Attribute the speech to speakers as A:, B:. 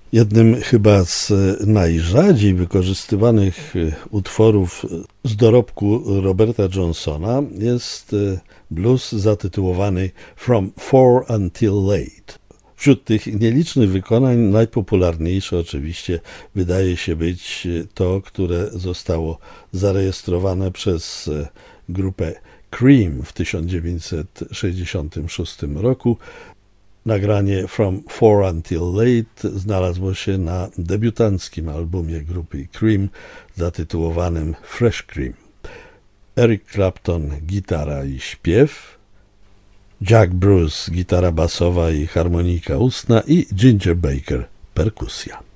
A: Jednym chyba z najrzadziej wykorzystywanych utworów z dorobku Roberta Johnsona jest blues zatytułowany From Four Until Late. Wśród tych nielicznych wykonań najpopularniejsze oczywiście wydaje się być to, które zostało zarejestrowane przez grupę Cream w 1966 roku. Nagranie From Four Until Late znalazło się na debiutanckim albumie grupy Cream zatytułowanym Fresh Cream. Eric Clapton gitara i śpiew, Jack Bruce gitara basowa i harmonika ustna i Ginger Baker perkusja.